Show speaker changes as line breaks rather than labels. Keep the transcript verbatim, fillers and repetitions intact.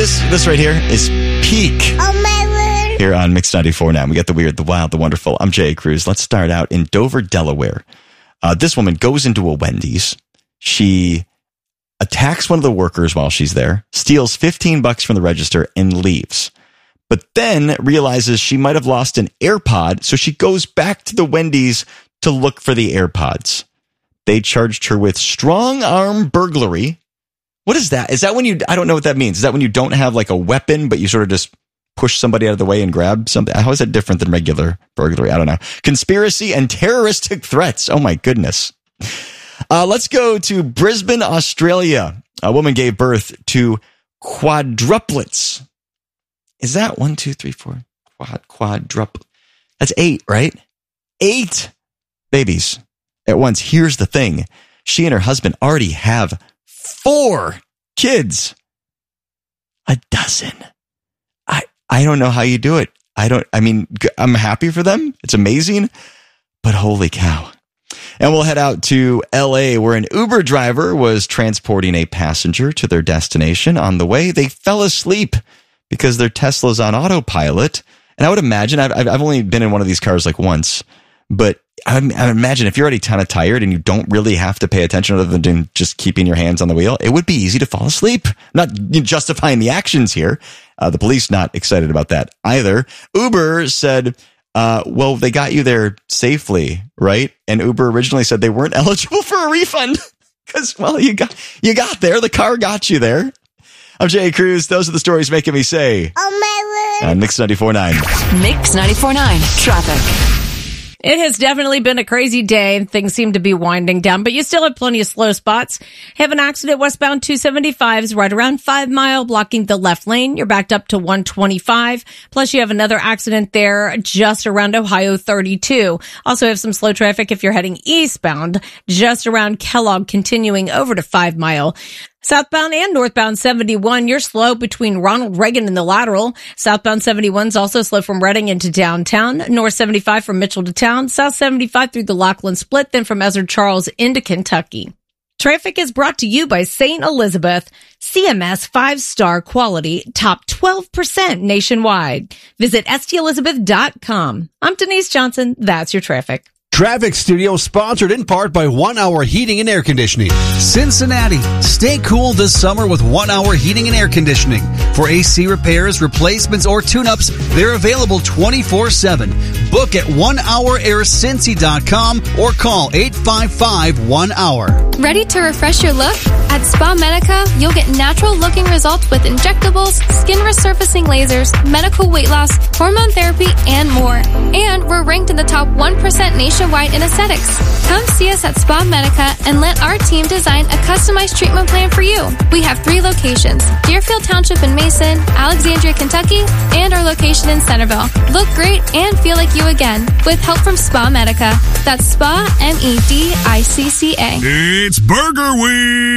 This this right here is peak.
Oh, my word.
Here on Mix ninety-four now. We got the weird, the wild, the wonderful. I'm Jay Cruz. Let's start out in Dover, Delaware. Uh, this woman goes into a Wendy's. She attacks one of the workers while she's there, steals fifteen bucks from the register, and leaves. But then realizes she might have lost an AirPod, so she goes back to the Wendy's to look for the AirPods. They charged her with strong arm burglary. What is that? Is that when you, I don't know what that means. Is that when you don't have like a weapon, but you sort of just push somebody out of the way and grab something? How is that different than regular burglary? I don't know. Conspiracy and terroristic threats. Oh my goodness. Uh, let's go to Brisbane, Australia. A woman gave birth to quadruplets. Is that one, two, three, four? Quad, quadruple. That's eight, right? Eight babies at once. Here's the thing. She and her husband already have four kids. A dozen. I, I don't know how you do it. I don't, I mean, I'm happy for them. It's amazing, but holy cow. And we'll head out to L A, where an Uber driver was transporting a passenger to their destination. On the way, they fell asleep because their Tesla's on autopilot. And I would imagine, I've, I've only been in one of these cars like once, but I would, I would imagine if you're already kind of tired and you don't really have to pay attention other than just keeping your hands on the wheel, it would be easy to fall asleep. Not justifying the actions here. Uh, the police not excited about that either. Uber said, uh, well, they got you there safely, right? And Uber originally said they weren't eligible for a refund because, well, you got you got there. The car got you there. I'm Jay Cruz. Those are the stories making me say,
Oh, my word.
on Mix ninety-four point nine.
Mix ninety-four point nine traffic.
It has definitely been a crazy day and things seem to be winding down, but you still have plenty of slow spots. Have an accident westbound two seventy-five is right around five mile blocking the left lane. You're backed up to one twenty-five. Plus you have another accident there just around Ohio thirty-two. Also have some slow traffic if you're heading eastbound just around Kellogg, continuing over to five mile. Southbound and northbound seventy-one, you're slow between Ronald Reagan and the Lateral. Southbound seventy-one is also slow from Reading into downtown. North seventy-five from Mitchell to town. South seventy-five through the Lachlan Split, then from Ezra Charles into Kentucky. Traffic is brought to you by Saint Elizabeth. C M S five-star quality, top twelve percent nationwide. Visit S T elizabeth dot com. I'm Denise Johnson. That's your traffic.
Traffic Studio sponsored in part by One Hour Heating and Air Conditioning. Cincinnati, stay cool this summer with One Hour Heating and Air Conditioning. For A C repairs, replacements, or tune-ups, they're available twenty-four seven. Book at one hour air cincy dot com or call eight five five one hour.
Ready to refresh your look? At Spa Medica, you'll get natural-looking results with injectables, skin resurfacing lasers, medical weight loss, hormone therapy, and more. And we're ranked in the top one percent nationwide in aesthetics. Come see us at Spa Medica and let our team design a customized treatment plan for you. We have three locations: Deerfield Township in Mason, Alexandria, Kentucky, and our location in Centerville. Look great and feel like you again with help from Spa Medica. That's Spa, M E D I C C A.
It's Burger Week!